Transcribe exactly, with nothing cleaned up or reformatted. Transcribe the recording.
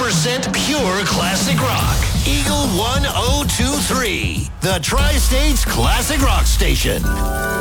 percent pure classic rock. Eagle one oh two three, the Tri-States Classic Rock Station.